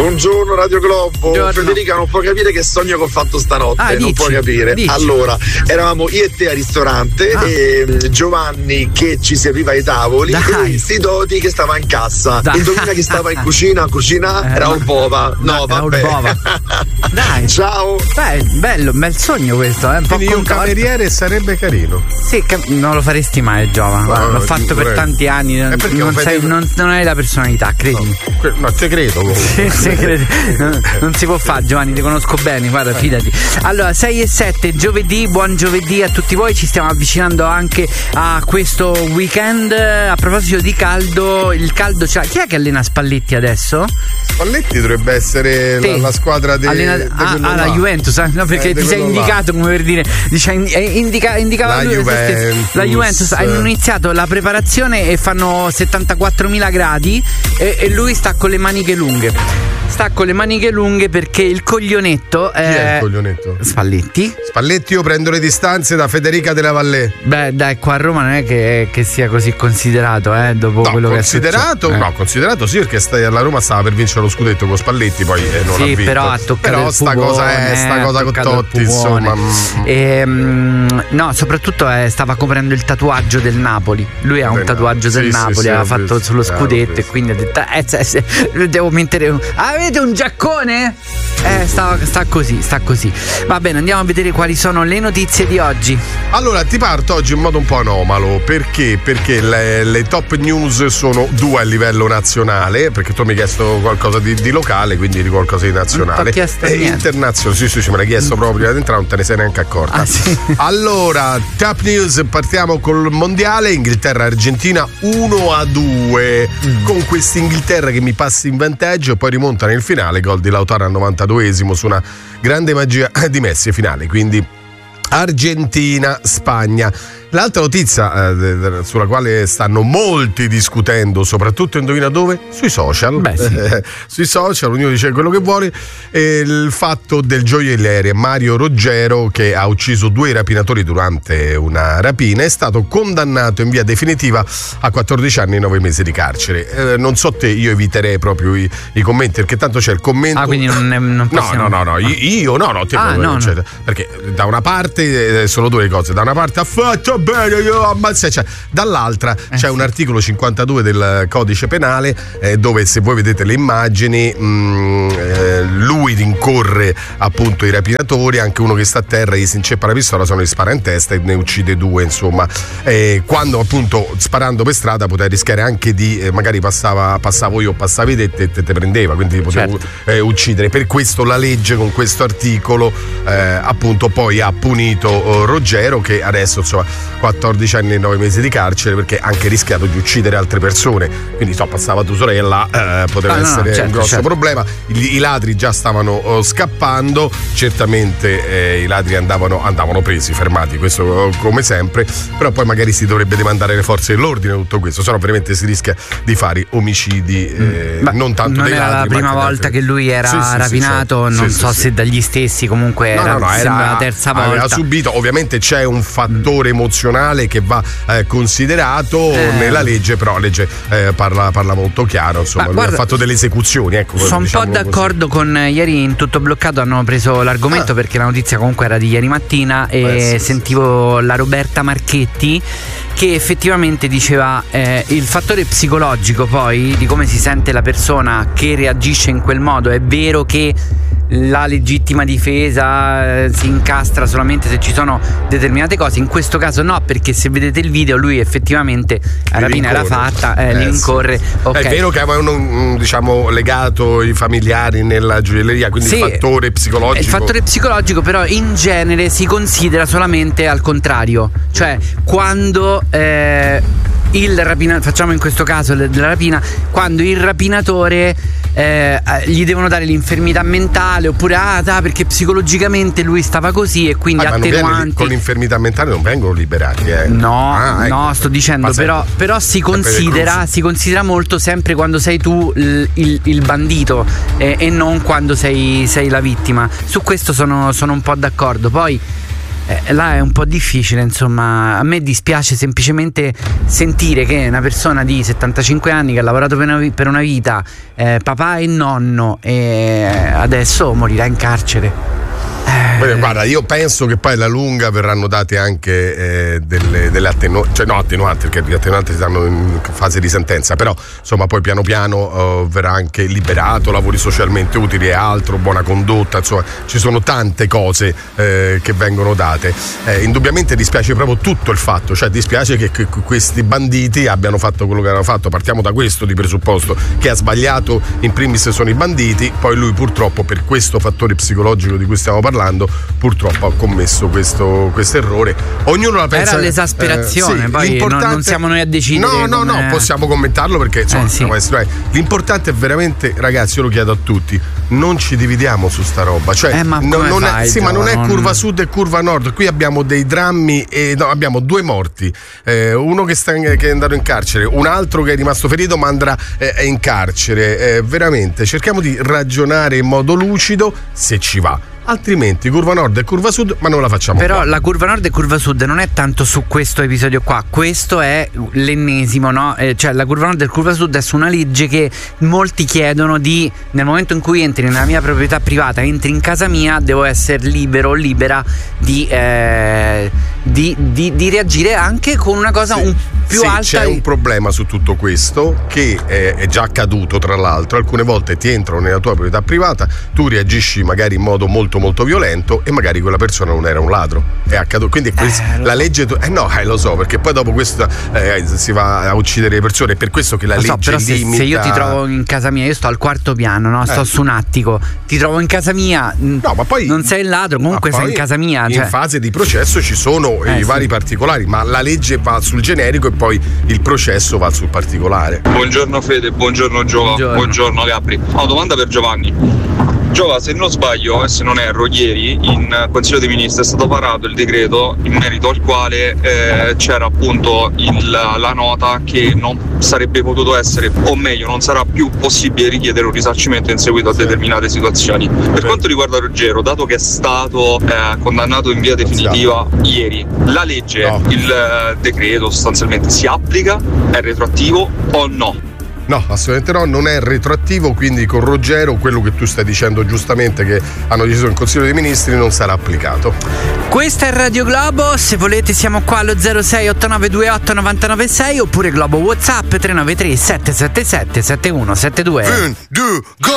Buongiorno Radio Globo. Buongiorno. Federica, non può capire che sogno che ho fatto stanotte. Non può capire. Dici. Allora, eravamo io e te al ristorante e Giovanni che ci serviva ai tavoli e Sidoti che stava in cassa. Indovina che stava in cucina? Era Urbova. No, vabbè. Dai. Ciao. Bello, bel sogno questo. Un po' quindi un cameriere sarebbe carino. Sì, non lo faresti mai, Giova. No, l'ho fatto per tanti anni. Non hai la personalità, credimi. No, te credo. Non si può fare, Giovanni, ti conosco bene, guarda, fidati. Allora, 6 e 7, giovedì, buon giovedì a tutti voi. Ci stiamo avvicinando anche a questo weekend. A proposito di caldo, il caldo c'è. Chi è che allena Spalletti adesso? Spalletti dovrebbe essere la squadra la Juventus, no, perché ti sei indicato come per dire, indicava lui la Juventus. Hanno iniziato la preparazione e fanno 74.000 gradi e lui sta con le maniche lunghe. Perché il coglionetto Chi è il coglionetto? Spalletti, io prendo le distanze da Federica della Vallée. Beh, dai, qua a Roma non è che sia così considerato, dopo quello che è successo. No, considerato sì, perché alla Roma stava per vincere lo scudetto con Spalletti, poi non ha vinto. Però ha toccato sta cosa con Totti, insomma. No, soprattutto stava coprendo il tatuaggio del Napoli. Lui ha un tatuaggio del Napoli, aveva fatto sullo scudetto e quindi ha detto devo mettere avete un giaccone? Sta così. Va bene, andiamo a vedere quali sono le notizie di oggi. Allora, ti parto oggi in modo un po' anomalo. Perché le top news sono 2 a livello nazionale, perché tu mi hai chiesto qualcosa di locale, quindi di qualcosa di nazionale. E internazionale. Sì, me l'hai chiesto proprio prima di entrare, non te ne sei neanche accorta. Sì. Allora, top news, partiamo col mondiale. Inghilterra-Argentina 1-2 con questa Inghilterra che mi passa in vantaggio e poi rimonta nel finale, gol di Lautaro al 92esimo su una grande magia di Messi finale, quindi Argentina-Spagna. L'altra notizia sulla quale stanno molti discutendo, soprattutto indovina dove? Sui social. Sui social, ognuno dice quello che vuole. Il fatto del gioielliere Mario Roggero, che ha ucciso 2 rapinatori durante una rapina, è stato condannato in via definitiva a 14 anni e 9 mesi di carcere. Non so te, io eviterei proprio i commenti, perché tanto c'è il commento. Quindi non possiamo. No. Io no. Perché da una parte sono 2 cose. Da una parte ha fatto bene, io ammazzo, dall'altra c'è un articolo 52 del codice penale dove, se voi vedete le immagini, lui rincorre appunto i rapinatori, anche uno che sta a terra gli si inceppa la pistola, sono gli spara in testa e ne uccide 2, insomma. Quando appunto sparando per strada poteva rischiare anche di magari passavo io o passavi te prendeva, quindi potevo uccidere. Per questo la legge con questo articolo appunto poi ha punito Roggero, che adesso insomma 14 anni e 9 mesi di carcere, perché ha anche rischiato di uccidere altre persone, quindi passava tua sorella, poteva essere un grosso problema. I ladri già stavano scappando, certamente i ladri andavano presi, fermati, questo come sempre, però poi magari si dovrebbe demandare le forze dell'ordine tutto questo, sennò veramente si rischia di fare omicidi non tanto dei ladri. Non era la prima volta che lui era rapinato, non so se dagli stessi, comunque era la terza volta. Aveva subito, ovviamente c'è un fattore emozionale che va considerato nella legge, però la legge parla molto chiaro, insomma. Lui ha fatto delle esecuzioni, ecco. Sono un po' d'accordo con ieri in Tutto Bloccato, hanno preso l'argomento perché la notizia comunque era di ieri mattina e sentivo la Roberta Marchetti che effettivamente diceva il fattore psicologico poi di come si sente la persona che reagisce in quel modo. È vero che la legittima difesa si incastra solamente se ci sono determinate cose, in questo caso no, perché se vedete il video lui effettivamente la rapina era fatta, li rincorre. Okay. È vero che avevano diciamo legato i familiari nella gioielleria, quindi il fattore psicologico. Il fattore psicologico però in genere si considera solamente al contrario, cioè quando facciamo in questo caso della rapina, quando il rapinatore gli devono dare l'infermità mentale, oppure perché psicologicamente lui stava così e quindi attenuanti. Con l'infermità mentale non vengono liberati, no, sto dicendo, però si considera molto sempre quando sei tu il bandito e non quando sei la vittima. Su questo sono un po' d'accordo. Poi là è un po' difficile, insomma. A me dispiace semplicemente sentire che una persona di 75 anni che ha lavorato per una vita, papà e nonno, e adesso morirà in carcere. Guarda, io penso che poi alla lunga verranno date anche delle attenuanti, perché gli attenuanti stanno in fase di sentenza, però insomma poi piano piano verrà anche liberato, lavori socialmente utili e altro, buona condotta, insomma ci sono tante cose che vengono date. Indubbiamente dispiace proprio tutto il fatto, cioè dispiace che questi banditi abbiano fatto quello che hanno fatto. Partiamo da questo di presupposto, che ha sbagliato in primis sono i banditi, poi lui purtroppo per questo fattore psicologico di cui stiamo parlando purtroppo ha commesso questo errore. Ognuno la pensa. Era l'esasperazione, sì, poi non siamo noi a decidere. No, possiamo commentarlo perché insomma, sì. L'importante è veramente, ragazzi, io lo chiedo a tutti, non ci dividiamo su sta roba, cioè ma non è curva sud e curva nord. Qui abbiamo dei drammi abbiamo 2 morti, uno che è andato in carcere, un altro che è rimasto ferito ma andrà in carcere. Veramente cerchiamo di ragionare in modo lucido, se ci va. Altrimenti curva nord e curva sud, ma non la facciamo. Però la curva nord e curva sud non è tanto su questo episodio qua, questo è l'ennesimo, no? Cioè la curva nord e curva sud è su una legge che molti chiedono di, nel momento in cui entri nella mia proprietà privata, entri in casa mia, devo essere libero o libera di reagire anche con una cosa più alta. C'è un problema su tutto questo che è già accaduto, tra l'altro. Alcune volte ti entrano nella tua proprietà privata, tu reagisci magari in modo molto molto violento e magari quella persona non era un ladro, è accaduto. Quindi la legge lo so, perché poi dopo questo si va a uccidere le persone, è per questo che la legge però limita. Se io ti trovo in casa mia, io sto al 4º piano, no? Sto su un attico, ti trovo in casa mia, ma poi non sei il ladro, comunque sei in casa mia, in fase di processo ci sono i vari particolari, ma la legge va sul generico e poi il processo va sul particolare. Buongiorno Fede, buongiorno Giova, buongiorno Gabri. Ho domanda per Giovanni. Giova, se non sbaglio e se non erro, ieri in Consiglio dei Ministri è stato varato il decreto in merito al quale c'era appunto la nota che non sarebbe potuto essere, o meglio non sarà più possibile richiedere un risarcimento in seguito a determinate situazioni. Per quanto riguarda Ruggero, dato che è stato condannato in via definitiva ieri, la legge, il decreto sostanzialmente si applica? È retroattivo o no? No, assolutamente no, non è retroattivo, quindi con Ruggero quello che tu stai dicendo giustamente, che hanno deciso in Consiglio dei Ministri, non sarà applicato. Questa è Radio Globo, se volete siamo qua allo 0689289996 oppure Globo WhatsApp 393 777 7172.